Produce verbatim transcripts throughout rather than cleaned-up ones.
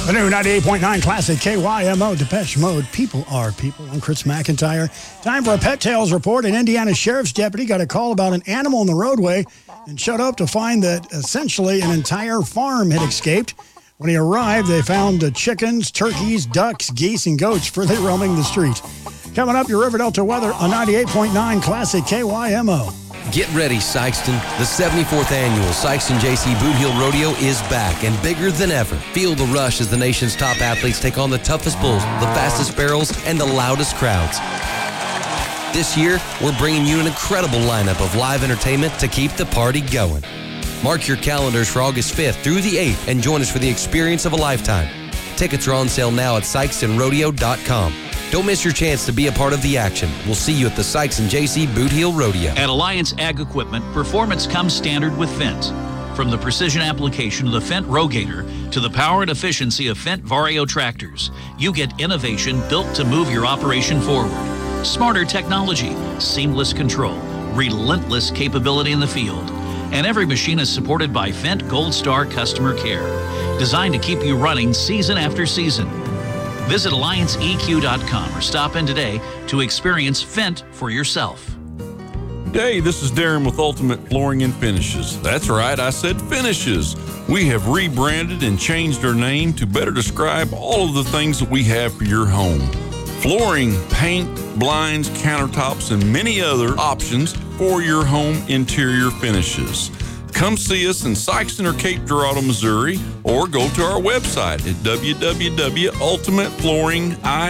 The new ninety-eight point nine Classic K Y M O Depeche Mode. People are people. I'm Chris McIntyre. Time for a Pet Tales report. An Indiana sheriff's deputy got a call about an animal in the roadway and showed up to find that essentially an entire farm had escaped. When he arrived, they found uh, chickens, turkeys, ducks, geese, and goats freely roaming the street. Coming up, your River Delta weather on ninety-eight point nine Classic K Y M O. Get ready, Sikeston. The seventy-fourth annual Sikeston J C Boot Heel Rodeo is back and bigger than ever. Feel the rush as the nation's top athletes take on the toughest bulls, the fastest barrels, and the loudest crowds. This year, we're bringing you an incredible lineup of live entertainment to keep the party going. Mark your calendars for August fifth through the eighth and join us for the experience of a lifetime. Tickets are on sale now at Sikeston Rodeo dot com. Don't miss your chance to be a part of the action. We'll see you at the Sikeston J C Boot Heel Rodeo. At Alliance Ag Equipment, performance comes standard with Fendt. From the precision application of the Fendt Rogator to the power and efficiency of Fendt Vario tractors, you get innovation built to move your operation forward. Smarter technology, seamless control, relentless capability in the field. And every machine is supported by Fendt Gold Star customer care, designed to keep you running season after season. Visit Alliance E Q dot com or stop in today to experience Fendt for yourself. Hey, this is Darren with Ultimate Flooring and Finishes. That's right, I said finishes. We have rebranded and changed our name to better describe all of the things that we have for your home. Flooring, paint, blinds, countertops, and many other options for your home interior finishes. Come see us in Sikeston or Cape Girardeau, Missouri, or go to our website at w w w dot ultimate flooring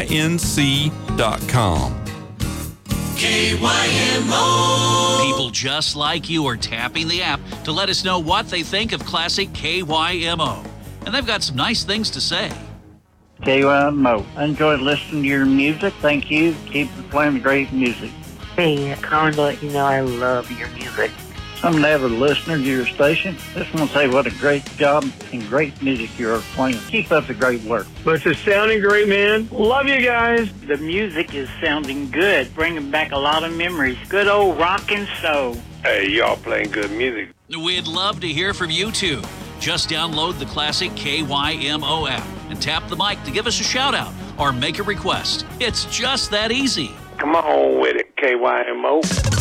inc dot com. K Y M O. People just like you are tapping the app to let us know what they think of classic K Y M O. And they've got some nice things to say. K Y M O. I enjoyed listening to your music. Thank you. Keep playing the great music. Hey, calling to let you know I love your music. I'm an avid listener to your station. Just want to say what a great job and great music you're playing. Keep up the great work. But it's sounding great, man. Love you guys. The music is sounding good, bringing back a lot of memories. Good old rock and soul. Hey, y'all playing good music. We'd love to hear from you, too. Just download the classic K Y M O app and tap the mic to give us a shout-out or make a request. It's just that easy. Come on with it, K Y M O.